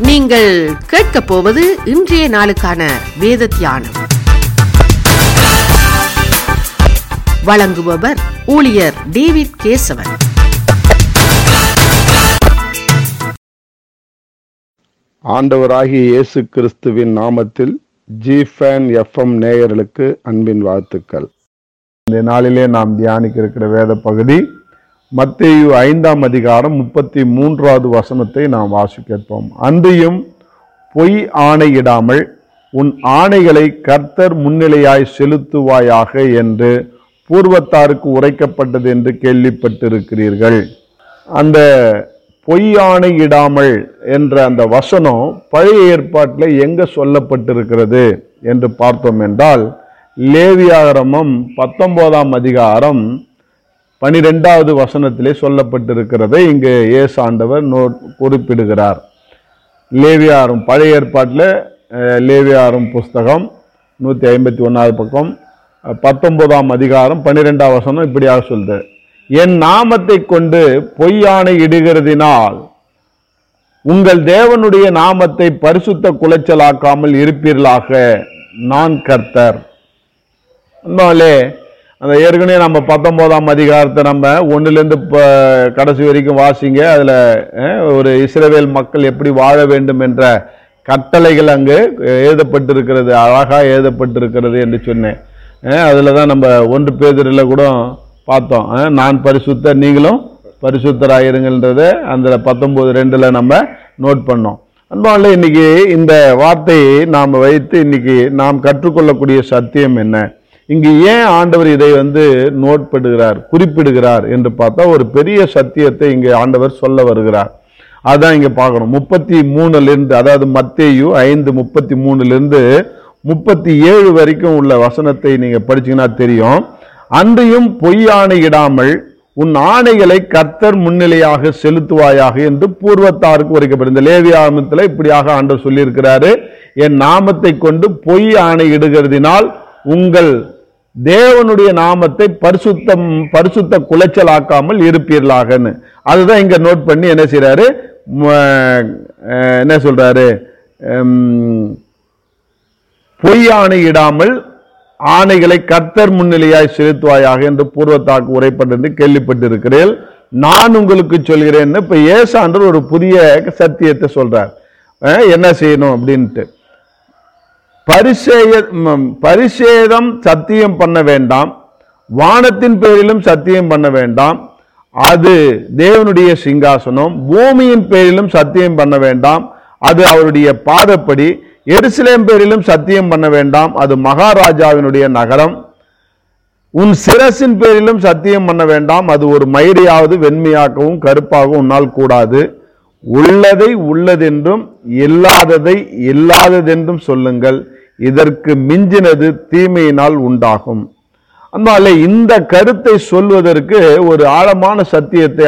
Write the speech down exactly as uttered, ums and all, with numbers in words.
நீங்கள் கேட்கப் போவது இன்றைய நாளுக்கான வேத தியானம். வழங்குபவர் ஊழியர் டேவிட் கேசவன். ஆண்டவராகிய இயேசு கிறிஸ்துவின் நாமத்தில் ஜிஃபேன் எஃப்எம் நேயர்களுக்கு அன்பின் வாழ்த்துக்கள். இந்த நாளிலே நாம் தியானிக்க இருக்கிற வேத பகுதி மத்தேயு ஐந்தாம் அதிகாரம் முப்பத்தி மூன்றாவது வசனத்தை நாம் வாசிப்போம். அன்றியும் பொய் ஆணையிடாமல் உன் ஆணைகளை கர்த்தர் முன்னிலையாய் செலுத்துவாயாக என்று பூர்வத்தாருக்கு உரைக்கப்பட்டது என்று கேள்விப்பட்டிருக்கிறீர்கள். அந்த பொய் ஆணையிடாமல் என்ற அந்த வசனம் பழைய ஏற்பாட்டில் எங்க சொல்லப்பட்டிருக்கிறது என்று பார்த்தோம் என்றால், லேவியாகமம் பத்தொன்பதாம் அதிகாரம் பனிரெண்டாவது வசனத்திலே சொல்லப்பட்டிருக்கிறதை இங்கு இயேசு ஆண்டவர் நோ குறிப்பிடுகிறார். லேவியாரும் பழைய ஏற்பாட்டில் லேவியாரும் புஸ்தகம் நூற்றி ஐம்பத்தி ஒன்றாவது பக்கம் பத்தொன்பதாம் அதிகாரம் பனிரெண்டாவது வசனம் இப்படியாக சொல்லுது, என் நாமத்தை கொண்டு பொய்யானை இடுகிறதினால் உங்கள் தேவனுடைய நாமத்தை பரிசுத்த குலைச்சலாக்காமல் இருப்பீர்களாக, நான் கர்த்தர். அதனாலே அந்த ஏற்கனவே நம்ம பத்தொன்பதாம் அதிகாரத்தை நம்ம ஒன்றுலேருந்து இப்போ கடைசி வரைக்கும் வாசிங்க. அதில் ஒரு இஸ்ரவேல் மக்கள் எப்படி வாழ வேண்டும் என்ற கட்டளைகள் அங்கு எழுதப்பட்டிருக்கிறது, அழகாக எழுதப்பட்டிருக்கிறது என்று சொன்னேன். அதில் தான் நம்ம ஒன்று பேதுருல கூட பார்த்தோம், நான் பரிசுத்தர் நீங்களும் பரிசுத்தராயிருங்கன்றதை அந்த பத்தொன்பது ரெண்டுல நம்ம நோட் பண்ணோம். அதனால இன்னைக்கு இந்த வார்த்தையை நாம் வைத்து இன்னைக்கு நாம் கற்றுக்கொள்ளக்கூடிய சத்தியம் என்ன, இங்கு ஏன் ஆண்டவர் இதை வந்து நோட் பண்ணுகிறார், குறிப்பிடுகிறார் என்று பார்த்தா ஒரு பெரிய சத்தியத்தை இங்கே ஆண்டவர் சொல்ல வருகிறார். அதான் இங்க பார்க்கணும். முப்பத்தி மூணுல இருந்து, அதாவது மத்தேயு ஐந்து முப்பத்தி மூணுல இருந்து முப்பத்தி ஏழு வரைக்கும் உள்ள வசனத்தை நீங்க படிச்சீங்கன்னா தெரியும். அன்றையும் பொய்யானை இடாமல் உன் ஆணைகளை கர்த்தர் முன்னிலையாக செலுத்துவாயாக என்று பூர்வத்தாருக்கு உரைக்கப்படும். இந்த லேவியாகமத்தில் இப்படியாக ஆண்டவர் சொல்லி இருக்கிறாரு, என் நாமத்தை கொண்டு பொய் ஆணை இடுகிறதினால் உங்கள் தேவனுடைய நாமத்தை பரிசுத்தம் பரிசுத்த குலைச்சலாக்காமல் இருப்பீர்களாகன்னு. அதுதான் இங்க நோட் பண்ணி என்ன செய்யறாரு, என்ன சொல்றாரு, பொய் ஆணை இடாமல் ஆணைகளை கர்த்தர் முன்னிலையாய் செலுத்துவாயாக என்று பூர்வத்தாக்கு உரைப்பட்டு கேள்விப்பட்டிருக்கிறேன், நான் உங்களுக்கு சொல்கிறேன்னு இப்ப ஏசாண்டர் ஒரு புதிய சத்தியத்தை சொல்றார். என்ன செய்யணும் அப்படின்ட்டு, பரிசேய பரிசேதம் சத்தியம் பண்ண வேண்டாம், வானத்தின் பேரிலும் சத்தியம் பண்ண வேண்டாம், அது தேவனுடைய சிங்காசனம், பூமியின் பேரிலும் சத்தியம் பண்ண வேண்டாம், அது அவருடைய பாதப்படி, எருசலேம் பேரிலும் சத்தியம் பண்ண வேண்டாம், அது மகாராஜாவினுடைய நகரம், உன் சிரசின் பேரிலும் சத்தியம் பண்ண வேண்டாம், அது ஒரு மயிரையாவது வெண்மையாகவும் கருப்பாகவும் உன்னால் கூடாது, உள்ளதை உள்ளதென்றும் இல்லாததை இல்லாததென்றும் சொல்லுங்கள், இதற்கு மிஞ்சினது தீமையினால் உண்டாகும். அதனால இந்த கருத்தை சொல்வதற்கு ஒரு ஆழமான சத்தியத்தை